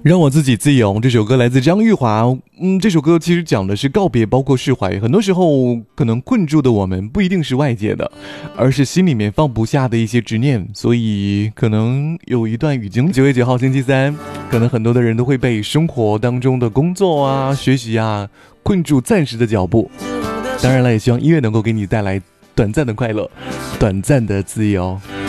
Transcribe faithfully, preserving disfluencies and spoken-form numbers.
让我自己自由，这首歌来自张玉华。嗯，这首歌其实讲的是告别，包括释怀。很多时候，可能困住的我们不一定是外界的，而是心里面放不下的一些执念。所以，可能有一段语境。九月九号星期三，可能很多的人都会被生活当中的工作啊、学习啊困住暂时的脚步。当然了，也希望音乐能够给你带来短暂的快乐，短暂的自由。